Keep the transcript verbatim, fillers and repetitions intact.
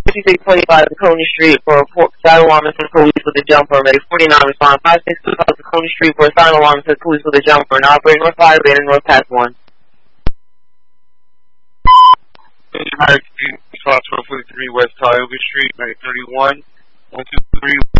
fifty-six twenty-five Coney Street for a silent alarm says police with a jumper. Ready forty-nine respond. five six two five Coney Street for a silent alarm says police with a jumper. And operator North five and North Pass one. High Street, twelve forty-three West Tioga Street, night thirty-one. one two three